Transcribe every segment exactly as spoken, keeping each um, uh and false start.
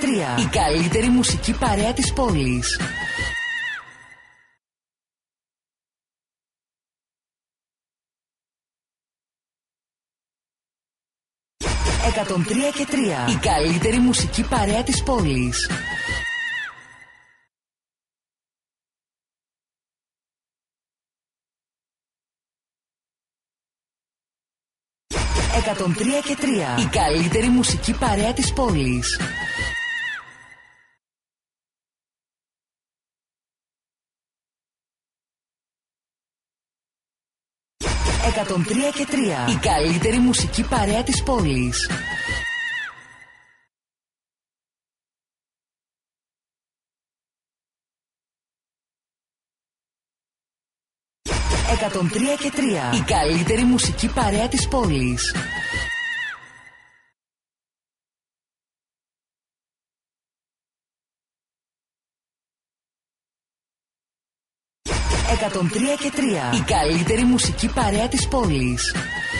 τρία. Η καλύτερη μουσική παρέα της πόλης. εκατόν τρία και τρία. Η καλύτερη μουσική παρέα της πόλης. εκατόν τρία και τρία. Η καλύτερη μουσική παρέα της πόλης. εκατόν τρία και τρία. Η καλύτερη μουσική παρέα της πόλης. εκατόν τρία και τρία. Η καλύτερη μουσική παρέα της πόλης. εκατόν τρία και τρία. Η καλύτερη μουσική παρέα της πόλης.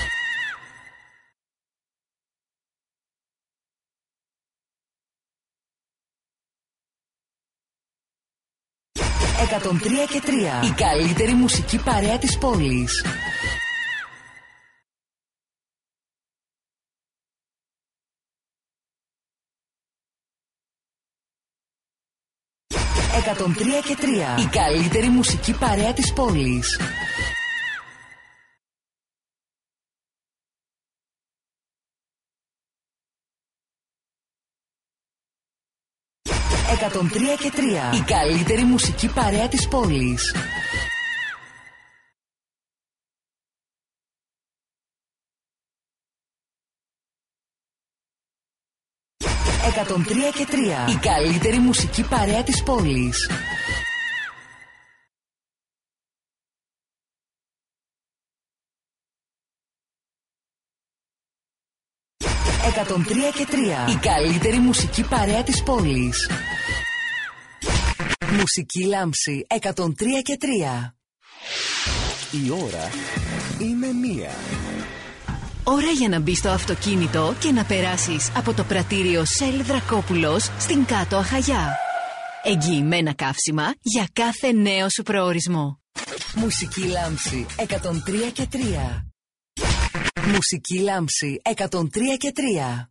εκατόν τρία και τρία. Η καλύτερη μουσική παρέα της πόλης. εκατόν τρία και τρία. Η καλύτερη μουσική παρέα της πόλης. εκατόν τρία και τρία. Η καλύτερη μουσική παρέα της πόλης. εκατόν τρία και τρία. Η καλύτερη μουσική παρέα της πόλης. εκατόν τρία και τρία. Η καλύτερη μουσική παρέα της πόλης. Μουσική Λάμψη εκατόν τρία και τρία. Η ώρα είναι μία. Ώρα για να μπεις στο αυτοκίνητο και να περάσεις από το πρατήριο Σέλ Δρακόπουλος στην Κάτω Αχαγιά. Εγγυημένα καύσιμα για κάθε νέο σου προορισμό. Μουσική Λάμψη εκατόν τρία και τρία. Μουσική Λάμψη εκατόν τρία και τρία.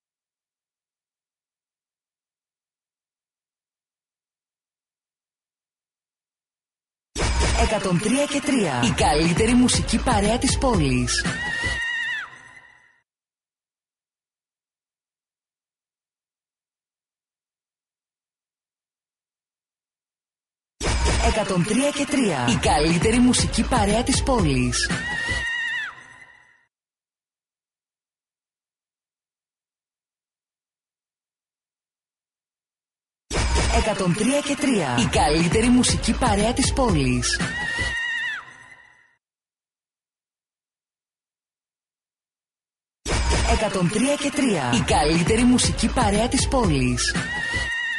εκατόν τρία και τρία. Η καλύτερη μουσική παρέα της πόλης. εκατόν τρία και τρία. Η καλύτερη μουσική παρέα της πόλης. εκατόν τρία και τρία. Η καλύτερη μουσική παρέα της πόλης. εκατόν τρία και τρία. Η καλύτερη μουσική παρέα της πόλης.